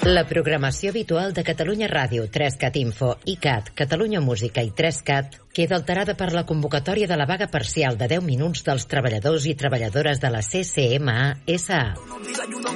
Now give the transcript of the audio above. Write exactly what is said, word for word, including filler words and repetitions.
La programació habitual de Catalunya Ràdio, tres cat Info, ICAT, Catalunya Música i tres cat queda alterada per la convocatòria de la vaga parcial de deu minuts dels treballadors i treballadores de la C C M A S A.